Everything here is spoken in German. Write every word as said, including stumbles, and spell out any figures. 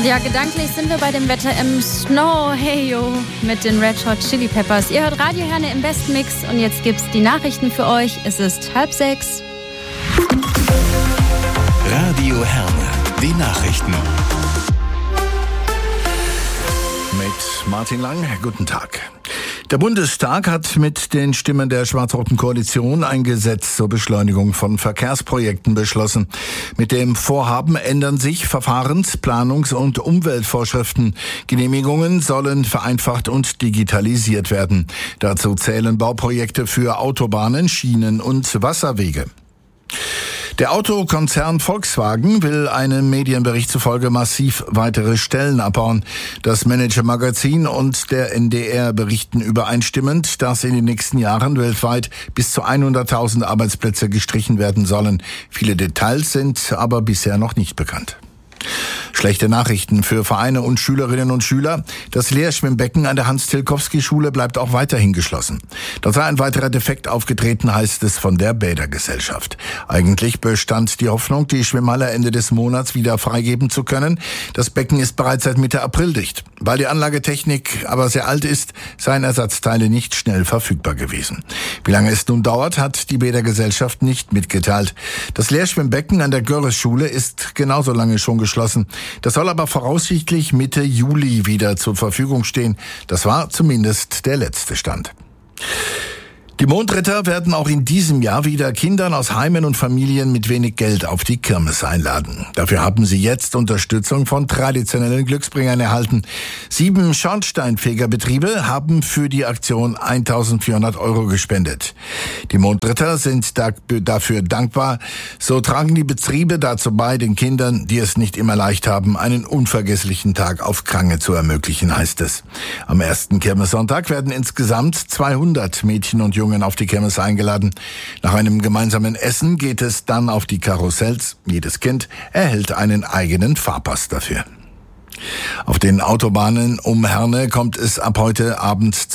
Ja, gedanklich sind wir bei dem Wetter im Snow, hey yo, mit den Red Hot Chili Peppers. Ihr hört Radio Herne im Bestmix und jetzt gibt's die Nachrichten für euch. Es ist halb sechs. Radio Herne, die Nachrichten. Mit Martin Lang, guten Tag. Der Bundestag hat mit den Stimmen der schwarz-roten Koalition ein Gesetz zur Beschleunigung von Verkehrsprojekten beschlossen. Mit dem Vorhaben ändern sich Verfahrens-, Planungs- und Umweltvorschriften. Genehmigungen sollen vereinfacht und digitalisiert werden. Dazu zählen Bauprojekte für Autobahnen, Schienen und Wasserwege. Der Autokonzern Volkswagen will einem Medienbericht zufolge massiv weitere Stellen abbauen. Das Manager-Magazin und der N D R berichten übereinstimmend, dass in den nächsten Jahren weltweit bis zu hunderttausend Arbeitsplätze gestrichen werden sollen. Viele Details sind aber bisher noch nicht bekannt. Schlechte Nachrichten für Vereine und Schülerinnen und Schüler. Das Lehrschwimmbecken an der Hans-Tilkowski-Schule bleibt auch weiterhin geschlossen. Da sei ein weiterer Defekt aufgetreten, heißt es von der Bädergesellschaft. Eigentlich bestand die Hoffnung, die Schwimmhalle Ende des Monats wieder freigeben zu können. Das Becken ist bereits seit Mitte April dicht. Weil die Anlagetechnik aber sehr alt ist, seien Ersatzteile nicht schnell verfügbar gewesen. Wie lange es nun dauert, hat die Bädergesellschaft nicht mitgeteilt. Das Lehrschwimmbecken an der Görres-Schule ist genauso lange schon geschlossen. Das soll aber voraussichtlich Mitte Juli wieder zur Verfügung stehen. Das war zumindest der letzte Stand. Die Mondritter werden auch in diesem Jahr wieder Kindern aus Heimen und Familien mit wenig Geld auf die Kirmes einladen. Dafür haben sie jetzt Unterstützung von traditionellen Glücksbringern erhalten. Sieben Schornsteinfegerbetriebe haben für die Aktion eintausendvierhundert Euro gespendet. Die Mondritter sind da, dafür dankbar. So tragen die Betriebe dazu bei, den Kindern, die es nicht immer leicht haben, einen unvergesslichen Tag auf Krange zu ermöglichen, heißt es. Am ersten Kirmessonntag werden insgesamt zweihundert Mädchen und Jungen auf die Kirmes eingeladen. Nach einem gemeinsamen Essen geht es dann auf die Karussells. Jedes Kind erhält einen eigenen Fahrpass dafür. Auf den Autobahnen um Herne kommt es ab heute Abend